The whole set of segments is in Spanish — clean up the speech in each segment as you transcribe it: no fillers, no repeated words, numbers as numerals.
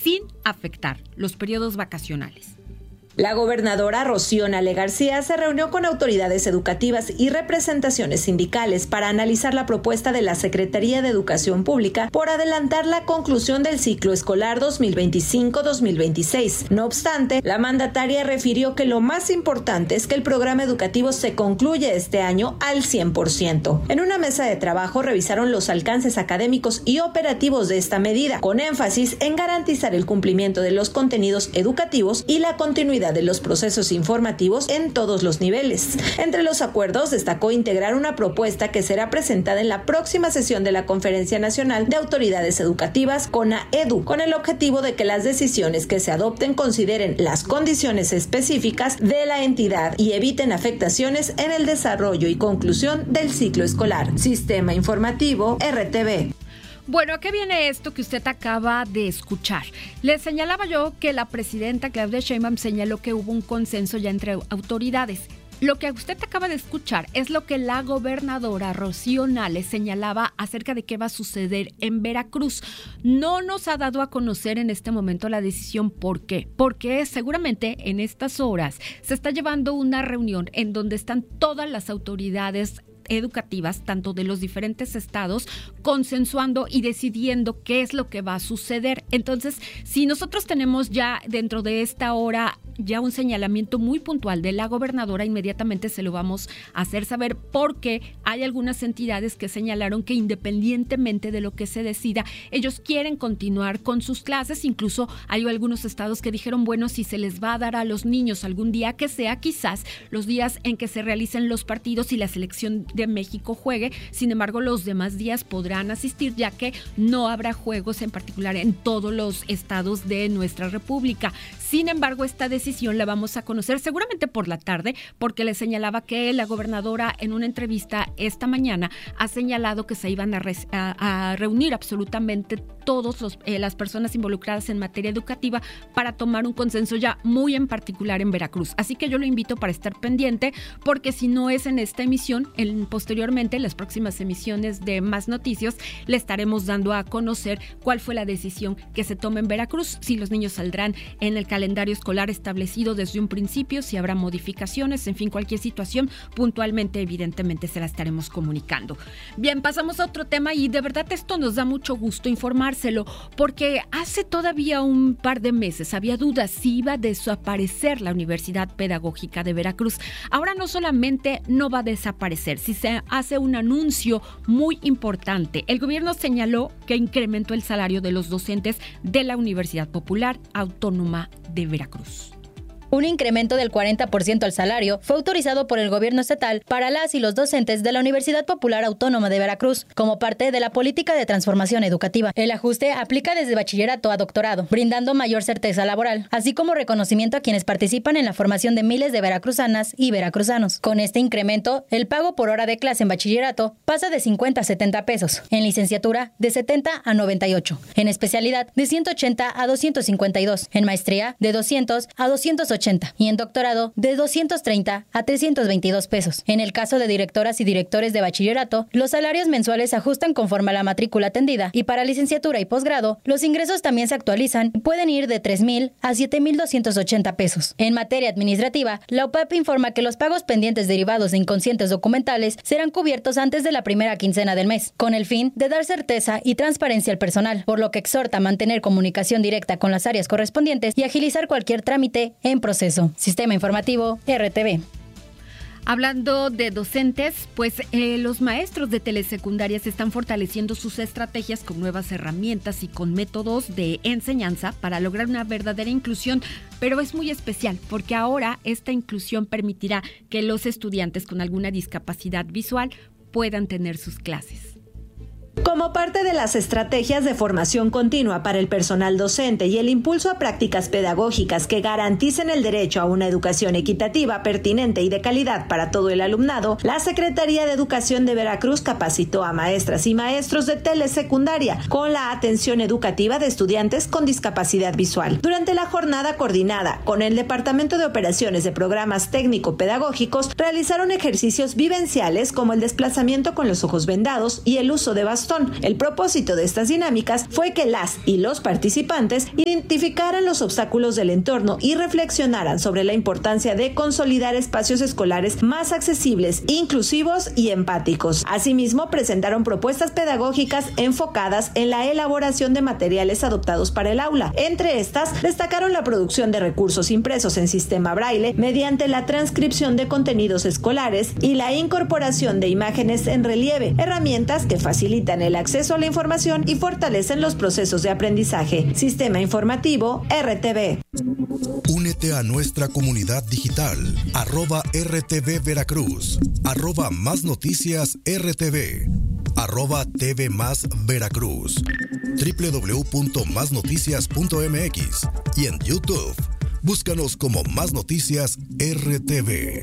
sin afectar los periodos vacacionales. La gobernadora Rocío Nale García se reunió con autoridades educativas y representaciones sindicales para analizar la propuesta de la Secretaría de Educación Pública por adelantar la conclusión del ciclo escolar 2025-2026. No obstante, la mandataria refirió que lo más importante es que el programa educativo se concluya este año al 100%. En una mesa de trabajo revisaron los alcances académicos y operativos de esta medida, con énfasis en garantizar el cumplimiento de los contenidos educativos y la continuidad de los procesos informativos en todos los niveles. Entre los acuerdos destacó integrar una propuesta que será presentada en la próxima sesión de la Conferencia Nacional de Autoridades Educativas, CONAEDU, con el objetivo de que las decisiones que se adopten consideren las condiciones específicas de la entidad y eviten afectaciones en el desarrollo y conclusión del ciclo escolar. Sistema Informativo RTV. Bueno, ¿a qué viene esto que usted acaba de escuchar? Le señalaba yo que la presidenta Claudia Sheinbaum señaló que hubo un consenso ya entre autoridades. Lo que usted acaba de escuchar es lo que la gobernadora Rocío Nale señalaba acerca de qué va a suceder en Veracruz. No nos ha dado a conocer en este momento la decisión. ¿Por qué? Porque seguramente en estas horas se está llevando una reunión en donde están todas las autoridades educativas, tanto de los diferentes estados, consensuando y decidiendo qué es lo que va a suceder. Entonces, si nosotros tenemos ya dentro de esta hora ya un señalamiento muy puntual de la gobernadora, inmediatamente se lo vamos a hacer saber, porque hay algunas entidades que señalaron que independientemente de lo que se decida, ellos quieren continuar con sus clases. Incluso hay algunos estados que dijeron, bueno, si se les va a dar a los niños algún día, que sea quizás los días en que se realicen los partidos y la selección de México juegue. Sin embargo, los demás días podrán asistir, ya que no habrá juegos en particular en todos los estados de nuestra república. Sin embargo, esta decisión la vamos a conocer seguramente por la tarde, porque le señalaba que la gobernadora en una entrevista esta mañana ha señalado que se iban a reunir absolutamente todas las personas involucradas en materia educativa para tomar un consenso ya muy en particular en Veracruz. Así que yo lo invito para estar pendiente, porque si no es en esta emisión, posteriormente en las próximas emisiones de Más Noticias le estaremos dando a conocer cuál fue la decisión que se toma en Veracruz, si los niños saldrán en el calendario escolar establecido desde un principio, si habrá modificaciones, en fin, cualquier situación puntualmente, evidentemente se la estaremos comunicando. Bien, pasamos a otro tema, y de verdad esto nos da mucho gusto informárselo, porque hace todavía un par de meses había dudas si iba a desaparecer la Universidad Pedagógica de Veracruz. Ahora no solamente no va a desaparecer, si se hace un anuncio muy importante. El gobierno señaló que incrementó el salario de los docentes de la Universidad Popular Autónoma de Veracruz. Un incremento del 40% al salario fue autorizado por el gobierno estatal para las y los docentes de la Universidad Popular Autónoma de Veracruz, como parte de la política de transformación educativa. El ajuste aplica desde bachillerato a doctorado, brindando mayor certeza laboral, así como reconocimiento a quienes participan en la formación de miles de veracruzanas y veracruzanos. Con este incremento, el pago por hora de clase en bachillerato pasa de 50 a 70 pesos, en licenciatura de 70 a 98, en especialidad de 180 a 252, en maestría de 200 a 280 y en doctorado de 230 a 322 pesos. En el caso de directoras y directores de bachillerato, los salarios mensuales se ajustan conforme a la matrícula atendida, y para licenciatura y posgrado, los ingresos también se actualizan y pueden ir de 3,000 a 7,280 pesos. En materia administrativa, la UPAP informa que los pagos pendientes derivados de inconscientes documentales serán cubiertos antes de la primera quincena del mes, con el fin de dar certeza y transparencia al personal, por lo que exhorta a mantener comunicación directa con las áreas correspondientes y agilizar cualquier trámite en proceso. Sistema Informativo RTV. Hablando de docentes, pues los maestros de telesecundarias están fortaleciendo sus estrategias con nuevas herramientas y con métodos de enseñanza para lograr una verdadera inclusión, pero es muy especial porque ahora esta inclusión permitirá que los estudiantes con alguna discapacidad visual puedan tener sus clases. Como parte de las estrategias de formación continua para el personal docente y el impulso a prácticas pedagógicas que garanticen el derecho a una educación equitativa, pertinente y de calidad para todo el alumnado, la Secretaría de Educación de Veracruz capacitó a maestras y maestros de telesecundaria con la atención educativa de estudiantes con discapacidad visual. Durante la jornada coordinada con el Departamento de Operaciones de Programas Técnico-Pedagógicos, realizaron ejercicios vivenciales como el desplazamiento con los ojos vendados y el uso de bastones postón. El propósito de estas dinámicas fue que las y los participantes identificaran los obstáculos del entorno y reflexionaran sobre la importancia de consolidar espacios escolares más accesibles, inclusivos y empáticos. Asimismo, presentaron propuestas pedagógicas enfocadas en la elaboración de materiales adoptados para el aula. Entre estas, destacaron la producción de recursos impresos en sistema braille mediante la transcripción de contenidos escolares y la incorporación de imágenes en relieve, herramientas que facilitan el acceso a la información y fortalecen los procesos de aprendizaje. Sistema informativo RTV. Únete a nuestra comunidad digital, @RTV Veracruz, @Más Noticias RTV, @TV Más Veracruz, www.masnoticias.mx y en YouTube. Búscanos como Más Noticias RTV.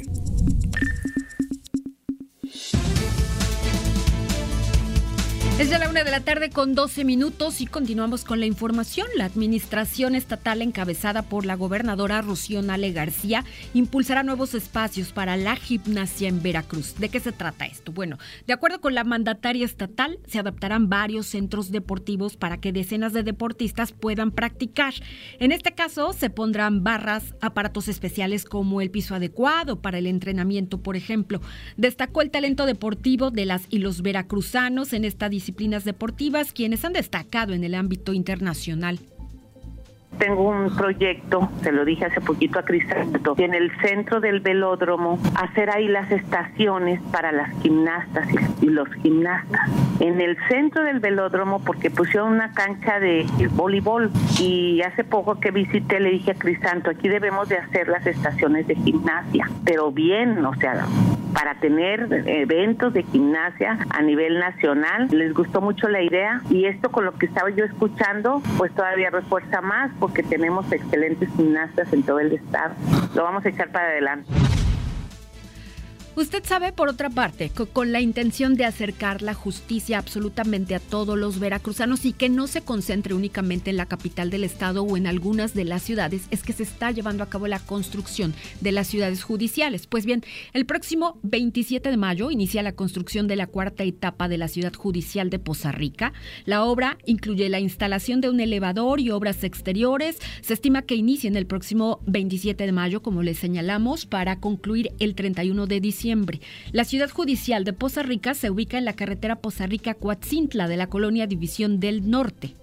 Es ya la 1:00 con 12 minutos y continuamos con la información. La administración estatal encabezada por la gobernadora Rocío Nale García impulsará nuevos espacios para la gimnasia en Veracruz. ¿De qué se trata esto? Bueno, de acuerdo con la mandataria estatal, se adaptarán varios centros deportivos para que decenas de deportistas puedan practicar. En este caso, se pondrán barras, aparatos especiales como el piso adecuado para el entrenamiento, por ejemplo. Destacó el talento deportivo de las y los veracruzanos en esta disciplinas deportivas, quienes han destacado en el ámbito internacional. Tengo un proyecto, se lo dije hace poquito a Crisanto, en el centro del velódromo, hacer ahí las estaciones para las gimnastas y los gimnastas. En el centro del velódromo, porque pusieron una cancha de voleibol, y hace poco que visité le dije a Crisanto, aquí debemos de hacer las estaciones de gimnasia, pero bien, o sea, para tener eventos de gimnasia a nivel nacional. Les gustó mucho la idea, y esto con lo que estaba yo escuchando, pues todavía refuerza más, porque tenemos excelentes gimnastas en todo el estado. Lo vamos a echar para adelante. Usted sabe, por otra parte, con la intención de acercar la justicia absolutamente a todos los veracruzanos y que no se concentre únicamente en la capital del estado o en algunas de las ciudades, es que se está llevando a cabo la construcción de las ciudades judiciales. Pues bien, el próximo 27 de mayo inicia la construcción de la cuarta etapa de la ciudad judicial de Poza Rica. La obra incluye la instalación de un elevador y obras exteriores. Se estima que inicien el próximo 27 de mayo, como les señalamos, para concluir el 31 de diciembre. La ciudad judicial de Poza Rica se ubica en la carretera Poza Rica-Coatzintla de la colonia División del Norte.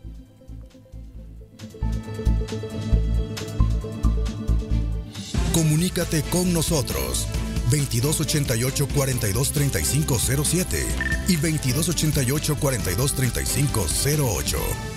Comunícate con nosotros 2288-423507 y 2288-423508.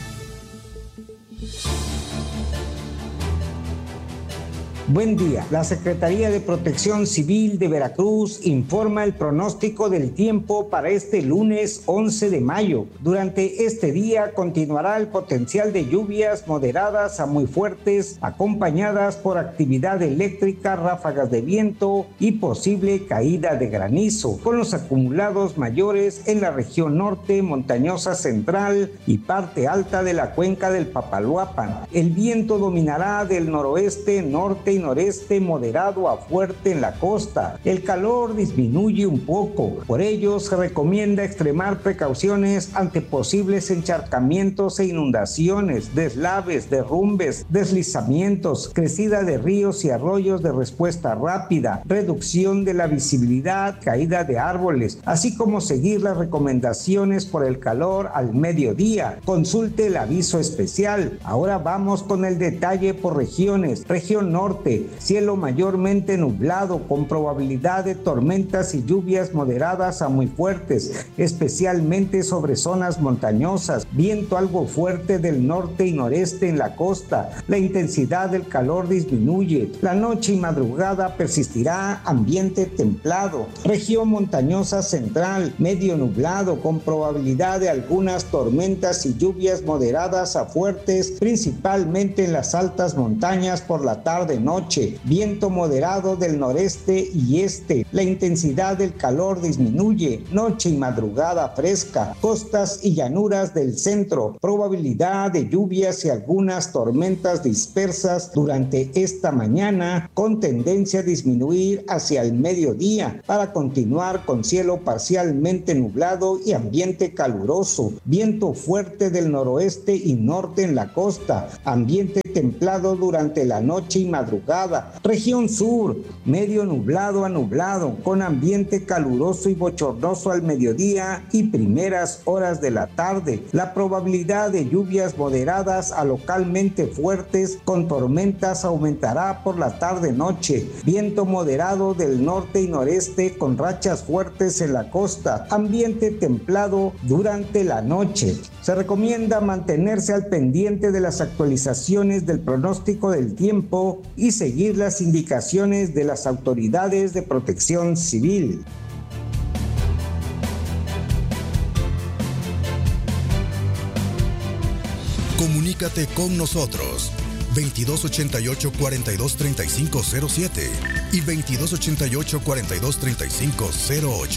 Buen día. La Secretaría de Protección Civil de Veracruz informa el pronóstico del tiempo para este lunes 11 de mayo. Durante este día continuará el potencial de lluvias moderadas a muy fuertes, acompañadas por actividad eléctrica, ráfagas de viento y posible caída de granizo, con los acumulados mayores en la región norte, montañosa central y parte alta de la cuenca del Papaloapan. El viento dominará del noroeste, norte y noreste moderado a fuerte en la costa. El calor disminuye un poco, por ello se recomienda extremar precauciones ante posibles encharcamientos e inundaciones, deslaves, derrumbes, deslizamientos, crecida de ríos y arroyos de respuesta rápida, reducción de la visibilidad, caída de árboles, así como seguir las recomendaciones por el calor al mediodía. Consulte el aviso especial. Ahora vamos con el detalle por regiones. Región norte, cielo mayormente nublado con probabilidad de tormentas y lluvias moderadas a muy fuertes, especialmente sobre zonas montañosas, viento algo fuerte del norte y noreste en la costa. La intensidad del calor disminuye. La noche y madrugada persistirá ambiente templado. Región montañosa central, medio nublado con probabilidad de algunas tormentas y lluvias moderadas a fuertes, principalmente en las altas montañas por la tarde-noche. noche. Viento moderado del noreste y este. La intensidad del calor disminuye. Noche y madrugada fresca. Costas y llanuras del centro. Probabilidad de lluvias y algunas tormentas dispersas durante esta mañana, con tendencia a disminuir hacia el mediodía, para continuar con cielo parcialmente nublado y ambiente caluroso. Viento fuerte del noroeste y norte en la costa. Ambiente templado durante la noche y madrugada. Región sur, medio nublado a nublado, con ambiente caluroso y bochornoso al mediodía y primeras horas de la tarde. La probabilidad de lluvias moderadas a localmente fuertes con tormentas aumentará por la tarde-noche. Viento moderado del norte y noreste con rachas fuertes en la costa. Ambiente templado durante la noche. Se recomienda mantenerse al pendiente de las actualizaciones del pronóstico del tiempo y seguir las indicaciones de las autoridades de protección civil. Comunícate con nosotros 2288-423507 y 2288-423508.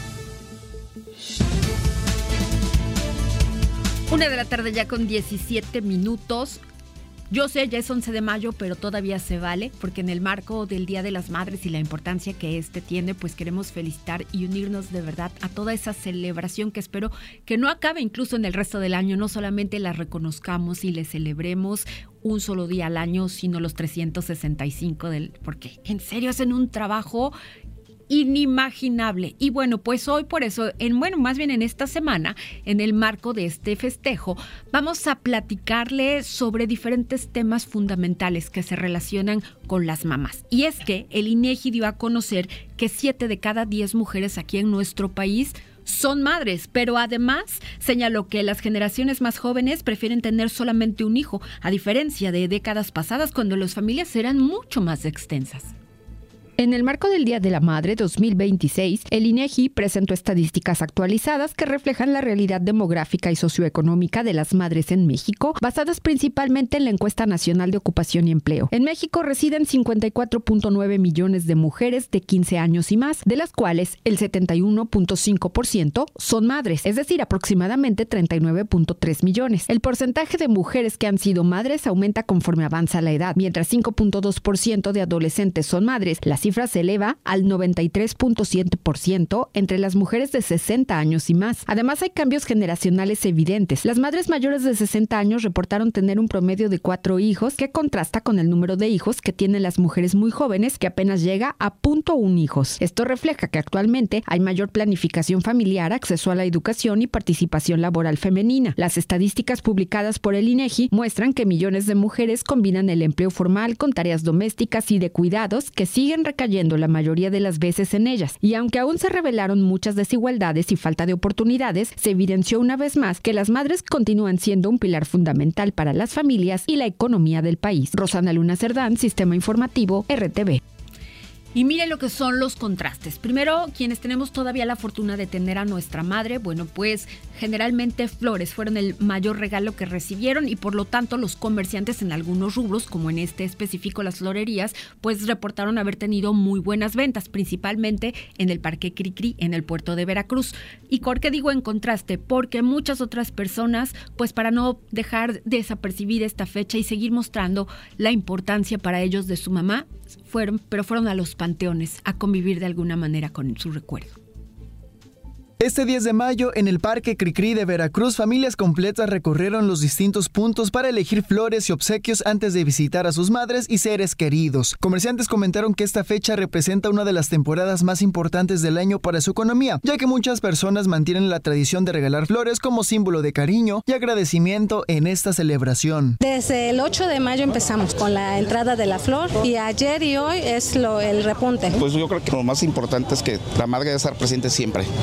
1 de la tarde ya con 17 minutos. Yo sé, ya es 11 de mayo, pero todavía se vale, porque en el marco del Día de las Madres y la importancia que este tiene, pues queremos felicitar y unirnos de verdad a toda esa celebración que espero que no acabe incluso en el resto del año. No solamente la reconozcamos y le celebremos un solo día al año, sino los 365 porque en serio hacen un trabajo inimaginable. Y bueno, pues hoy por eso, más bien en esta semana, en el marco de este festejo, vamos a platicarle sobre diferentes temas fundamentales que se relacionan con las mamás. Y es que el INEGI dio a conocer que 7 de cada 10 mujeres aquí en nuestro país son madres, pero además señaló que las generaciones más jóvenes prefieren tener solamente un hijo, a diferencia de décadas pasadas cuando las familias eran mucho más extensas. En el marco del Día de la Madre 2026, el INEGI presentó estadísticas actualizadas que reflejan la realidad demográfica y socioeconómica de las madres en México, basadas principalmente en la Encuesta Nacional de Ocupación y Empleo. En México residen 54.9 millones de mujeres de 15 años y más, de las cuales el 71.5% son madres, es decir, aproximadamente 39.3 millones. El porcentaje de mujeres que han sido madres aumenta conforme avanza la edad, mientras 5.2% de adolescentes son madres. La cifra se eleva al 93.7% entre las mujeres de 60 años y más. Además, hay cambios generacionales evidentes. Las madres mayores de 60 años reportaron tener un promedio de 4 hijos, que contrasta con el número de hijos que tienen las mujeres muy jóvenes, que apenas llega a 0.1 hijos. Esto refleja que actualmente hay mayor planificación familiar, acceso a la educación y participación laboral femenina. Las estadísticas publicadas por el INEGI muestran que millones de mujeres combinan el empleo formal con tareas domésticas y de cuidados que siguen cayendo la mayoría de las veces en ellas. Y aunque aún se revelaron muchas desigualdades y falta de oportunidades, se evidenció una vez más que las madres continúan siendo un pilar fundamental para las familias y la economía del país. Rosana Luna Cerdán, Sistema Informativo, RTV. Y mire lo que son los contrastes. Primero, quienes tenemos todavía la fortuna de tener a nuestra madre, bueno, pues generalmente flores fueron el mayor regalo que recibieron y por lo tanto los comerciantes en algunos rubros, como en este específico las florerías, pues reportaron haber tenido muy buenas ventas, principalmente en el Parque Cricri, en el puerto de Veracruz. ¿Y por qué digo en contraste? Porque muchas otras personas, pues para no dejar desapercibida esta fecha y seguir mostrando la importancia para ellos de su mamá, fueron a los panteones a convivir de alguna manera con su recuerdo. Este 10 de mayo, en el Parque Cricri de Veracruz, familias completas recorrieron los distintos puntos para elegir flores y obsequios antes de visitar a sus madres y seres queridos. Comerciantes comentaron que esta fecha representa una de las temporadas más importantes del año para su economía, ya que muchas personas mantienen la tradición de regalar flores como símbolo de cariño y agradecimiento en esta celebración. Desde el 8 de mayo empezamos con la entrada de la flor y ayer y hoy es el repunte. Pues yo creo que lo más importante es que la madre debe estar presente siempre, no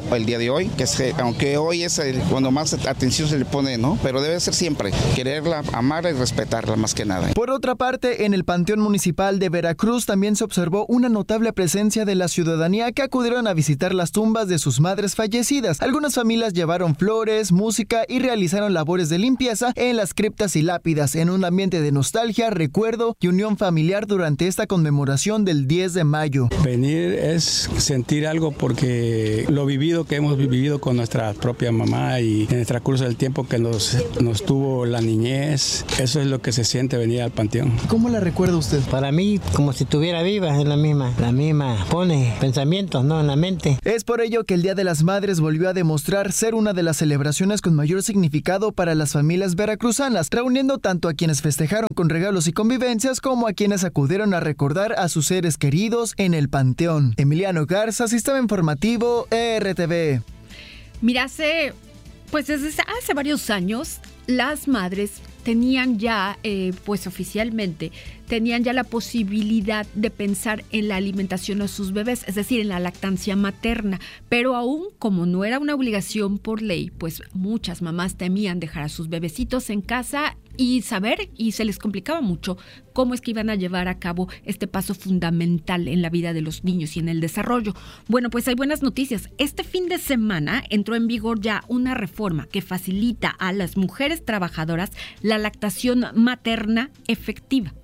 como el día de hoy, que aunque hoy es cuando más atención se le pone, ¿no? Pero debe ser siempre quererla, amarla y respetarla más que nada. Por otra parte, en el Panteón Municipal de Veracruz también se observó una notable presencia de la ciudadanía que acudieron a visitar las tumbas de sus madres fallecidas. Algunas familias llevaron flores, música y realizaron labores de limpieza en las criptas y lápidas en un ambiente de nostalgia, recuerdo y unión familiar durante esta conmemoración del 10 de mayo. Venir es sentir algo porque lo vivido que hemos vivido con nuestra propia mamá y en el transcurso del tiempo que nos tuvo la niñez, eso es lo que se siente venir al panteón. ¿Cómo la recuerda usted? Para mí, como si estuviera viva, es la misma, pone pensamientos, ¿no?, en la mente. Es por ello que el Día de las Madres volvió a demostrar ser una de las celebraciones con mayor significado para las familias veracruzanas, reuniendo tanto a quienes festejaron con regalos y convivencias como a quienes acudieron a recordar a sus seres queridos en el panteón. Emiliano Garza, Sistema Informativo RTV. Mira, desde hace varios años, las madres tenían ya, oficialmente, tenían ya la posibilidad de pensar en la alimentación a sus bebés, es decir, en la lactancia materna. Pero aún como no era una obligación por ley, pues muchas mamás temían dejar a sus bebecitos en casa y se les complicaba mucho cómo es que iban a llevar a cabo este paso fundamental en la vida de los niños y en el desarrollo. Bueno, pues hay buenas noticias. Este fin de semana entró en vigor ya una reforma que facilita a las mujeres trabajadoras la lactación materna efectiva.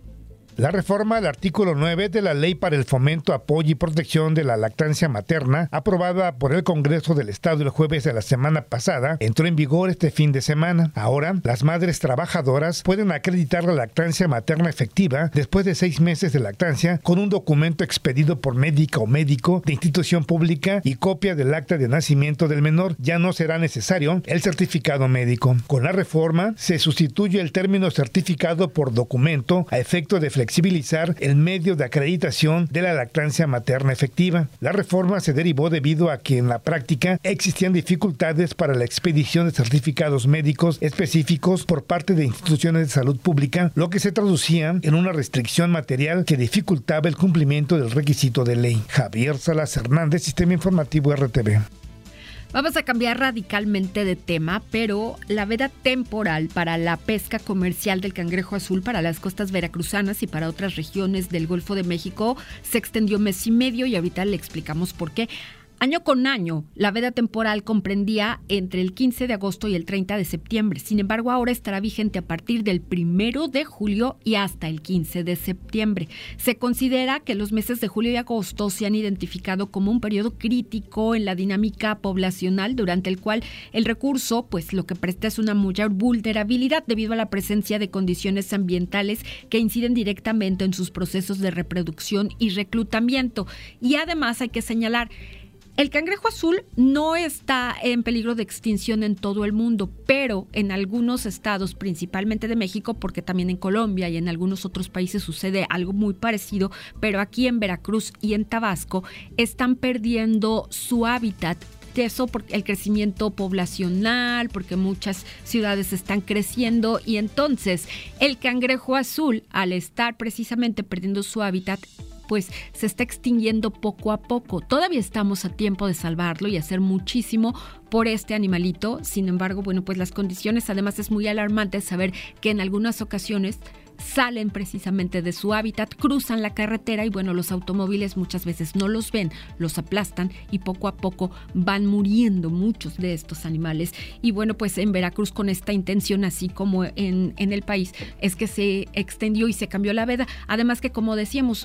La reforma al artículo 9 de la Ley para el Fomento, Apoyo y Protección de la Lactancia Materna, aprobada por el Congreso del Estado el jueves de la semana pasada, entró en vigor este fin de semana. Ahora, las madres trabajadoras pueden acreditar la lactancia materna efectiva después de 6 meses de lactancia con un documento expedido por médica o médico de institución pública y copia del acta de nacimiento del menor. Ya no será necesario el certificado médico. Con la reforma, se sustituye el término certificado por documento a efecto de flexibilizar el medio de acreditación de la lactancia materna efectiva. La reforma se derivó debido a que en la práctica existían dificultades para la expedición de certificados médicos específicos por parte de instituciones de salud pública, lo que se traducía en una restricción material que dificultaba el cumplimiento del requisito de ley. Javier Salas Hernández, Sistema Informativo RTV. Vamos a cambiar radicalmente de tema, pero la veda temporal para la pesca comercial del cangrejo azul para las costas veracruzanas y para otras regiones del Golfo de México se extendió 1.5 meses y ahorita le explicamos por qué. Año con año, la veda temporal comprendía entre el 15 de agosto y el 30 de septiembre. Sin embargo, ahora estará vigente a partir del 1 de julio y hasta el 15 de septiembre. Se considera que los meses de julio y agosto se han identificado como un periodo crítico en la dinámica poblacional, durante el cual el recurso, pues lo que presta es una mayor vulnerabilidad debido a la presencia de condiciones ambientales que inciden directamente en sus procesos de reproducción y reclutamiento. Y además hay que señalar, el cangrejo azul no está en peligro de extinción en todo el mundo, pero en algunos estados, principalmente de México, porque también en Colombia y en algunos otros países sucede algo muy parecido, pero aquí en Veracruz y en Tabasco están perdiendo su hábitat. Eso por el crecimiento poblacional, porque muchas ciudades están creciendo y entonces el cangrejo azul, al estar precisamente perdiendo su hábitat, pues se está extinguiendo poco a poco. Todavía estamos a tiempo de salvarlo y hacer muchísimo por este animalito. Sin embargo, bueno, pues las condiciones, además es muy alarmante saber que en algunas ocasiones salen precisamente de su hábitat, cruzan la carretera y bueno, los automóviles muchas veces no los ven, los aplastan y poco a poco van muriendo muchos de estos animales. Y bueno, pues en Veracruz, con esta intención, así como en el país, es que se extendió y se cambió la veda. Además que, como decíamos,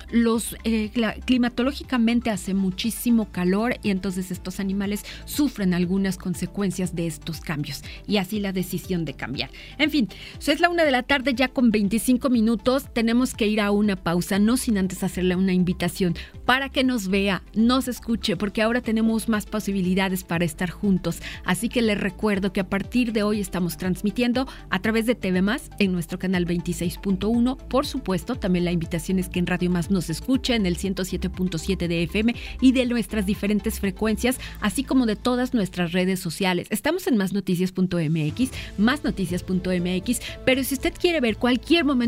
climatológicamente hace muchísimo calor y entonces estos animales sufren algunas consecuencias de estos cambios y así la decisión de cambiar. En fin, es la 1 de la tarde ya con 25 minutos, tenemos que ir a una pausa, no sin antes hacerle una invitación para que nos vea, nos escuche, porque ahora tenemos más posibilidades para estar juntos. Así que les recuerdo que a partir de hoy estamos transmitiendo a través de TV Más en nuestro canal 26.1. Por supuesto, también la invitación es que en Radio Más nos escuche en el 107.7 de FM y de nuestras diferentes frecuencias, así como de todas nuestras redes sociales. Estamos en másnoticias.mx, másnoticias.mx, pero si usted quiere ver cualquier momento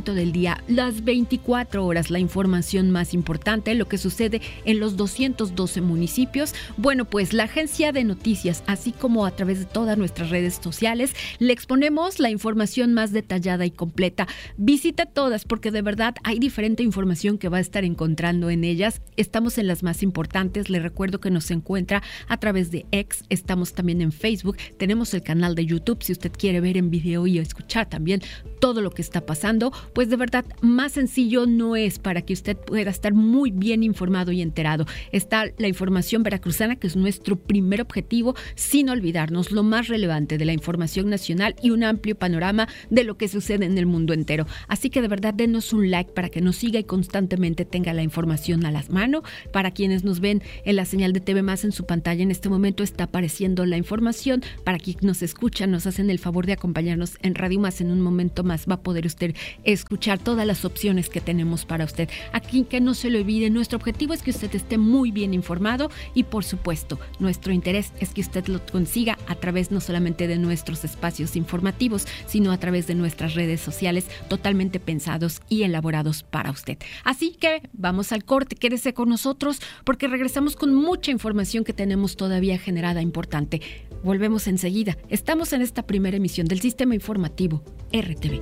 momento del día, las 24 horas, la información más importante, lo que sucede en los 212 municipios. Bueno, pues la agencia de noticias, así como a través de todas nuestras redes sociales, le exponemos la información más detallada y completa. Visita todas porque de verdad hay diferente información que va a estar encontrando en ellas. Estamos en las más importantes. Le recuerdo que nos encuentra a través de X, estamos también en Facebook, tenemos el canal de YouTube si usted quiere ver en video y escuchar también todo lo que está pasando. Pues de verdad, más sencillo no es para que usted pueda estar muy bien informado y enterado. Está la información veracruzana, que es nuestro primer objetivo, sin olvidarnos lo más relevante de la información nacional y un amplio panorama de lo que sucede en el mundo entero. Así que de verdad, denos un like para que nos siga y constantemente tenga la información a la mano. Para quienes nos ven en la señal de TV Más en su pantalla, en este momento está apareciendo la información. Para quienes nos escuchan, nos hacen el favor de acompañarnos en Radio Más. En un momento más va a poder usted escuchar todas las opciones que tenemos para usted. Aquí, que no se le olvide, nuestro objetivo es que usted esté muy bien informado y, por supuesto, nuestro interés es que usted lo consiga a través no solamente de nuestros espacios informativos, sino a través de nuestras redes sociales, totalmente pensados y elaborados para usted. Así que vamos al corte, quédese con nosotros porque regresamos con mucha información que tenemos todavía generada importante. Volvemos enseguida. Estamos en esta primera emisión del Sistema Informativo RTV.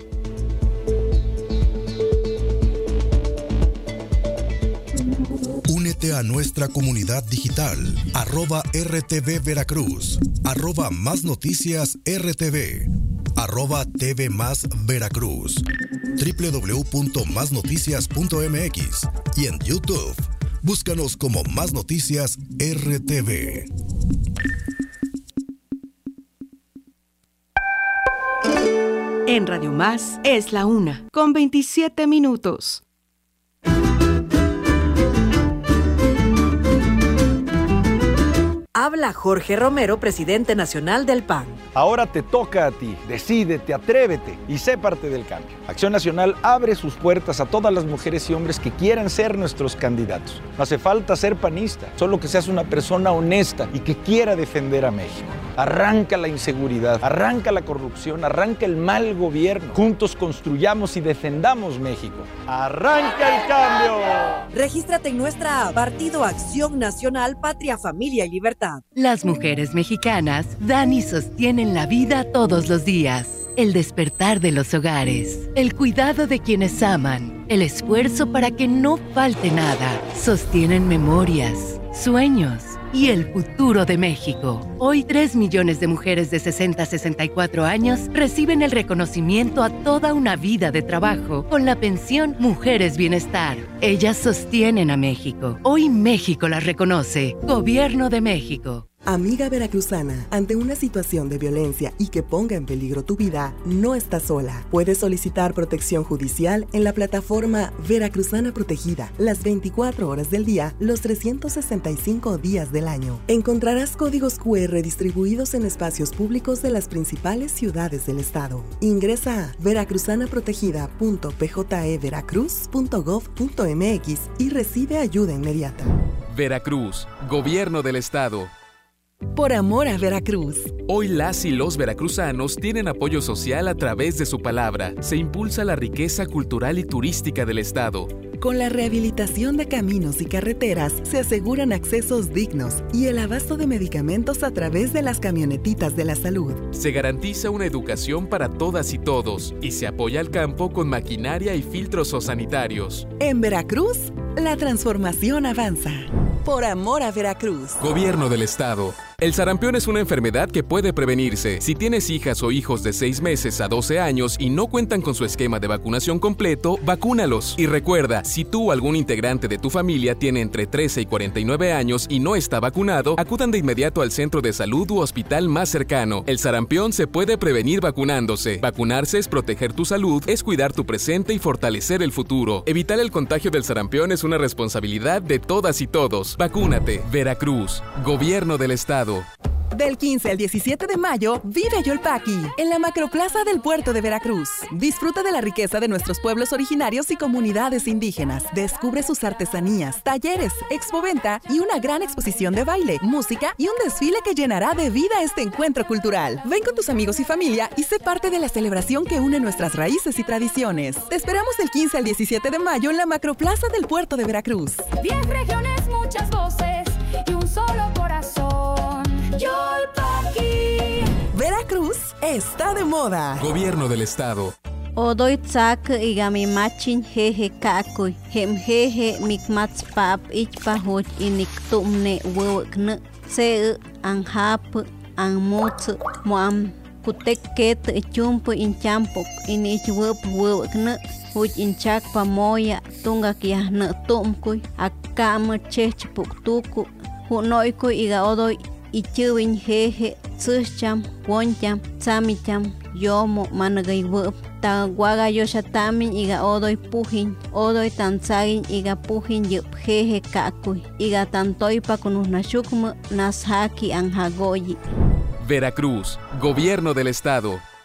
Únete a nuestra comunidad digital, @RTV Veracruz, @Más Noticias RTV, @TV Más Veracruz, www.masnoticias.mx y en YouTube. Búscanos como Más Noticias RTV. En Radio Más es la 1:27. Habla Jorge Romero, presidente nacional del PAN. Ahora te toca a ti. Decídete, atrévete y sé parte del cambio. Acción Nacional abre sus puertas a todas las mujeres y hombres que quieran ser nuestros candidatos. No hace falta ser panista, solo que seas una persona honesta y que quiera defender a México. Arranca la inseguridad, arranca la corrupción, arranca el mal gobierno. Juntos construyamos y defendamos México. ¡Arranca el cambio! Regístrate en nuestra app Partido Acción Nacional, Patria, Familia y Libertad. Las mujeres mexicanas dan y sostienen la vida todos los días. El despertar de los hogares, el cuidado de quienes aman, el esfuerzo para que no falte nada. Sostienen memorias, sueños y el futuro de México. Hoy 3 millones de mujeres de 60 a 64 años reciben el reconocimiento a toda una vida de trabajo con la pensión Mujeres Bienestar. Ellas sostienen a México. Hoy México las reconoce. Gobierno de México. Amiga veracruzana, ante una situación de violencia y que ponga en peligro tu vida, no estás sola. Puedes solicitar protección judicial en la plataforma Veracruzana Protegida, las 24 horas del día, los 365 días del año. Encontrarás códigos QR distribuidos en espacios públicos de las principales ciudades del estado. Ingresa a veracruzanaprotegida.pjeveracruz.gov.mx y recibe ayuda inmediata. Veracruz, Gobierno del Estado. Por amor a Veracruz. Hoy las y los veracruzanos tienen apoyo social a través de su palabra. Se impulsa la riqueza cultural y turística del estado. Con la rehabilitación de caminos y carreteras se aseguran accesos dignos y el abasto de medicamentos a través de las camionetitas de la salud. Se garantiza una educación para todas y todos y se apoya al campo con maquinaria y filtros sanitarios. En Veracruz, la transformación avanza. Por amor a Veracruz. Gobierno del Estado. El sarampión es una enfermedad que puede prevenirse. Si tienes hijas o hijos de 6 meses a 12 años y no cuentan con su esquema de vacunación completo, vacúnalos. Y recuerda, si tú o algún integrante de tu familia tiene entre 13 y 49 años y no está vacunado, acudan de inmediato al centro de salud u hospital más cercano. El sarampión se puede prevenir vacunándose. Vacunarse es proteger tu salud, es cuidar tu presente y fortalecer el futuro. Evitar el contagio del sarampión es una responsabilidad de todas y todos. Vacúnate. Veracruz. Gobierno del Estado. Del 15 al 17 de mayo, vive Yolpaqui en la Macroplaza del Puerto de Veracruz. Disfruta de la riqueza de nuestros pueblos originarios y comunidades indígenas. Descubre sus artesanías, talleres, expoventa y una gran exposición de baile, música y un desfile que llenará de vida este encuentro cultural. Ven con tus amigos y familia y sé parte de la celebración que une nuestras raíces y tradiciones. Te esperamos del 15 al 17 de mayo en la Macroplaza del Puerto de Veracruz. 10 regiones, muchas voces y un solo corazón. Yolpaqui. Veracruz está de moda. Gobierno del Estado. Odoy tsak igami machin jeje kakuy. Hem jeje mikmats pap ichpahoch iniktumne wewekne. Se anhap anmutz moam kutek ket chumpo inchampo inich wewekne. Huj inchak pamoya tunga kiahne tumkuy. Akam chech puktuku. Hunoykuy iga odoy ichiwin jeje. Tsucham, woncham, tsamicham, yomo, managay wup. Ta waga yoshatamin iga odoy pujin, odoy tansagin iga pujin yup jeje kakuy. Iga tantoypa kunusnashukmu nashaki anhagoyi. Veracruz, Gobierno del Estado.